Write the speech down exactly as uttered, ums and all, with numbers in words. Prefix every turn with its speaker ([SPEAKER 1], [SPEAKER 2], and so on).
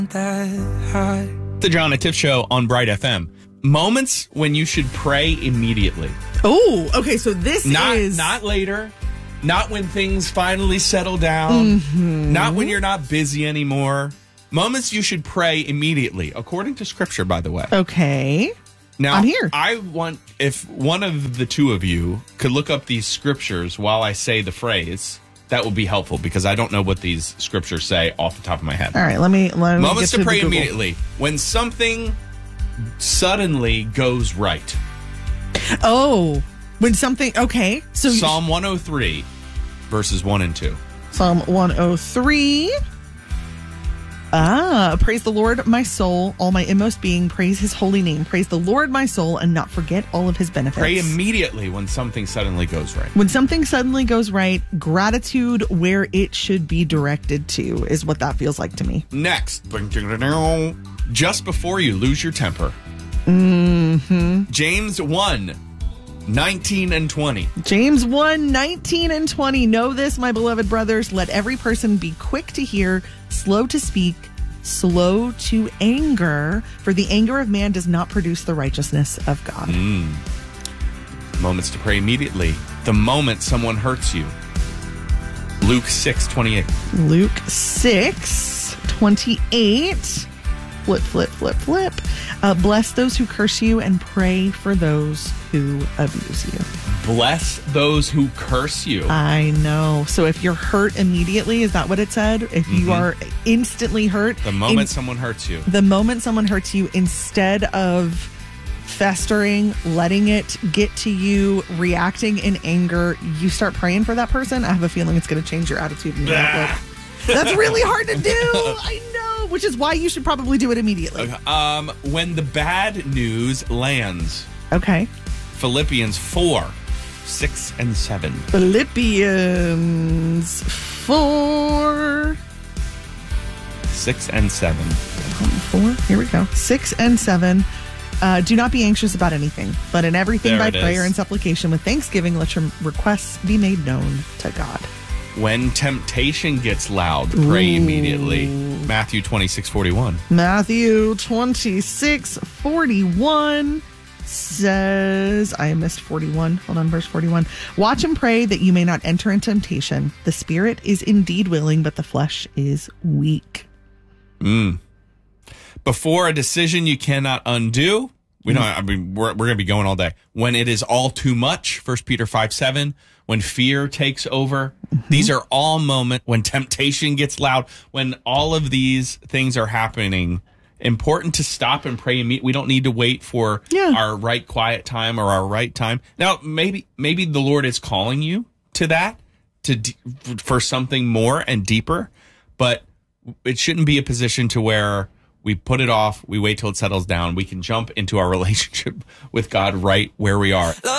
[SPEAKER 1] The John and Tiff Show on Bright F M. Moments when you should pray immediately.
[SPEAKER 2] Oh, okay. So this
[SPEAKER 1] not,
[SPEAKER 2] is...
[SPEAKER 1] Not later. Not when things finally settle down.
[SPEAKER 2] Mm-hmm.
[SPEAKER 1] Not when you're not busy anymore. Moments you should pray immediately, according to Scripture, by the way.
[SPEAKER 2] Okay.
[SPEAKER 1] Now,
[SPEAKER 2] I'm here.
[SPEAKER 1] I want, if one of the two of you could look up these Scriptures while I say the phrase, that would be helpful because I don't know what these Scriptures say off the top of my head.
[SPEAKER 2] All right, let me... Let me
[SPEAKER 1] Moments
[SPEAKER 2] get
[SPEAKER 1] to,
[SPEAKER 2] to
[SPEAKER 1] pray
[SPEAKER 2] Google.
[SPEAKER 1] immediately. When something suddenly goes right.
[SPEAKER 2] Oh, when something... Okay. So
[SPEAKER 1] Psalm one oh three, verses one and two.
[SPEAKER 2] Psalm one oh three. Ah, praise the Lord, my soul, all my inmost being, praise his holy name. Praise the Lord, my soul, and not forget all of his benefits.
[SPEAKER 1] Pray immediately when something suddenly goes right.
[SPEAKER 2] When something suddenly goes right, gratitude where it should be directed to is what that feels like to me.
[SPEAKER 1] Next, just before you lose your temper.
[SPEAKER 2] Mm-hmm.
[SPEAKER 1] James one, nineteen and twenty.
[SPEAKER 2] James one, nineteen and twenty. Know this, my beloved brothers. Let every person be quick to hear, slow to speak, slow to anger, for the anger of man does not produce the righteousness of God.
[SPEAKER 1] Mm. Moments to pray immediately. The moment someone hurts you. Luke six twenty-eight.
[SPEAKER 2] Luke six twenty-eight. Flip, flip, flip, flip. Uh, bless those who curse you and pray for those who abuse you.
[SPEAKER 1] Bless those who curse you.
[SPEAKER 2] I know. So if you're hurt immediately, is that what it said? If you
[SPEAKER 1] Mm-hmm.
[SPEAKER 2] are instantly hurt.
[SPEAKER 1] The moment
[SPEAKER 2] in,
[SPEAKER 1] someone hurts you.
[SPEAKER 2] The moment someone hurts you, instead of festering, letting it get to you, reacting in anger, you start praying for that person. I have a feeling it's going to change your attitude and your outlook. That's really hard to do. I know, which is why you should probably do it immediately.
[SPEAKER 1] Okay. Um, when the bad news lands.
[SPEAKER 2] Okay.
[SPEAKER 1] Philippians four, six and seven.
[SPEAKER 2] Philippians four.
[SPEAKER 1] Six and seven.
[SPEAKER 2] Four. Here we go. Six and seven. Uh, do not be anxious about anything, but in everything
[SPEAKER 1] There
[SPEAKER 2] by
[SPEAKER 1] it
[SPEAKER 2] prayer
[SPEAKER 1] is.
[SPEAKER 2] and supplication with thanksgiving, let your requests be made known to God.
[SPEAKER 1] When temptation gets loud, pray
[SPEAKER 2] Ooh.
[SPEAKER 1] immediately. Matthew twenty-six forty-one.
[SPEAKER 2] Matthew twenty-six forty-one says, I missed forty-one. Hold on, verse forty-one. Watch and pray that you may not enter into temptation. The spirit is indeed willing, but the flesh is weak.
[SPEAKER 1] Mm. Before a decision you cannot undo. We know, I mean, we're, we're going to be going all day. When it is all too much, First Peter five seven. When fear takes over. Mm-hmm. These are all moments when temptation gets loud, when all of these things are happening. Important to stop and pray. We don't need to wait for
[SPEAKER 2] yeah.
[SPEAKER 1] our right quiet time or our right time. Now, maybe maybe the Lord is calling you to that, to d- for something more and deeper, but it shouldn't be a position to where we put it off, we wait till it settles down. We can jump into our relationship with God right where we are.